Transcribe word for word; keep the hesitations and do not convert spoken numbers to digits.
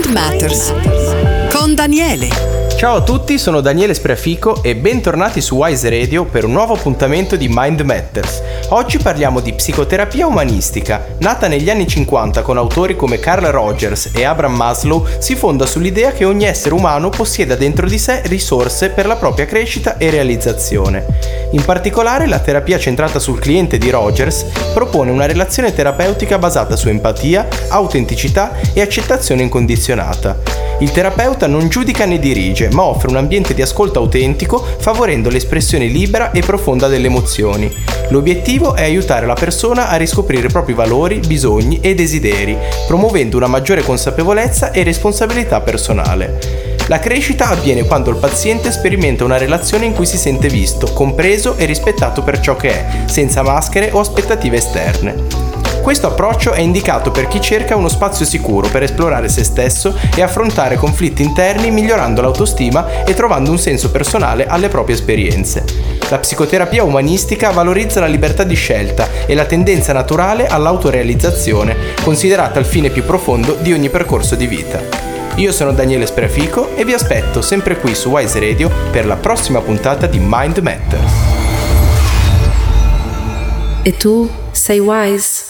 Matters con Daniele. Ciao a tutti, sono Daniele Spreafico e bentornati su Wise Radio per un nuovo appuntamento di Mind Matters. Oggi parliamo di psicoterapia umanistica. Nata negli anni cinquanta con autori come Carl Rogers e Abraham Maslow, si fonda sull'idea che ogni essere umano possieda dentro di sé risorse per la propria crescita e realizzazione. In particolare, la terapia centrata sul cliente di Rogers propone una relazione terapeutica basata su empatia, autenticità e accettazione incondizionata. Il terapeuta non giudica né dirige, ma offre un ambiente di ascolto autentico, favorendo l'espressione libera e profonda delle emozioni. L'obiettivo è aiutare la persona a riscoprire i propri valori, bisogni e desideri, promuovendo una maggiore consapevolezza e responsabilità personale. La crescita avviene quando il paziente sperimenta una relazione in cui si sente visto, compreso e rispettato per ciò che è, senza maschere o aspettative esterne. Questo approccio è indicato per chi cerca uno spazio sicuro per esplorare se stesso e affrontare conflitti interni, migliorando l'autostima e trovando un senso personale alle proprie esperienze. La psicoterapia umanistica valorizza la libertà di scelta e la tendenza naturale all'autorealizzazione, considerata il fine più profondo di ogni percorso di vita. Io sono Daniele Spreafico e vi aspetto sempre qui su Wise Radio per la prossima puntata di Mind Matters. E tu sei wise?